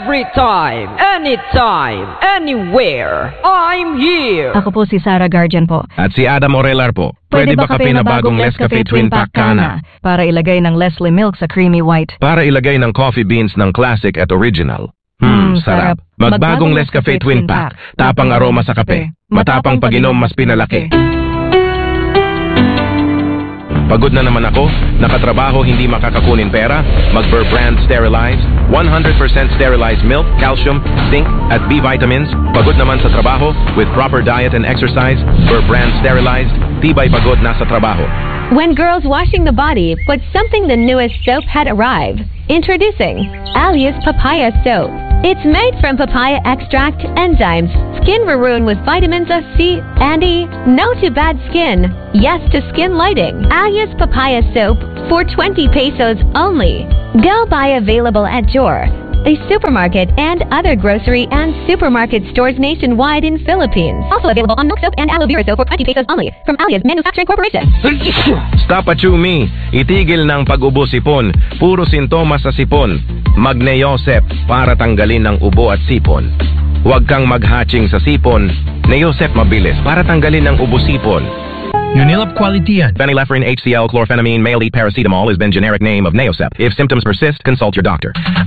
Every time, anytime, anywhere, I'm here. Ako po si Sarah Guardian po. At si Adam Orelar po. Pwede ba kape na bagong Nescafe Twin Pack Kana? Para ilagay ng Leslie Milk sa creamy white. Para ilagay ng coffee beans ng classic at original. Sarap. Magbagong Nescafe Twin Pack. Tapang aroma sa kape. Matapang pag-inom mas pinalaki. Pagod na naman ako, nakatrabaho hindi makakakunin pera, mag-Burr Brand Sterilized, 100% sterilized milk, calcium, zinc, at B vitamins. Pagod naman sa trabaho, with proper diet and exercise, Burr Brand Sterilized, tibay pagod na sa trabaho. When girls washing the body, but something the newest soap had arrived. Introducing Alias Papaya Soap. It's made from papaya extract, enzymes, skin maroon with vitamins of C and E. No to bad skin. Yes to skin lighting. Alias Papaya Soap for 20 pesos only. Go buy available at Jor, a supermarket and other grocery and supermarket stores nationwide in Philippines. Also available on Milk Soap and Aloe Vera Soap for 20 pesos only from Alias Manufacturing Corporation. Stop at me. Itigil ng pag-ubo sipon. Puro sintomas sa sipon. Mag-Neosep para tanggalin ng ubo at sipon. Huwag kang mag-hatching sa sipon. Neosep mabilis para tanggalin ng ubo sipon. Unilab quality yan. Phenylephrine HCl chlorphenamine male paracetamol has been generic name of Neosep. If symptoms persist, consult your doctor.